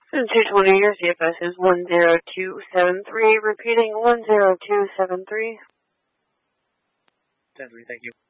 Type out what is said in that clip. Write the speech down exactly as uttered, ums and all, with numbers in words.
And two twenty, your C F S is one zero two seven three, repeating one zero two seven three. ten three, thank you.